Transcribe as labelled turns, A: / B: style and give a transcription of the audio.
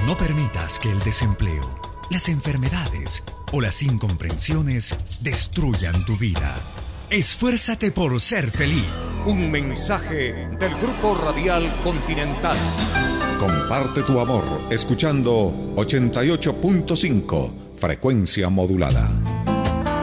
A: No permitas que el desempleo, las enfermedades o las incomprensiones destruyan tu vida. Esfuérzate por ser feliz.
B: Un mensaje del Grupo Radial Continental.
C: Comparte tu amor escuchando 88.5 frecuencia modulada.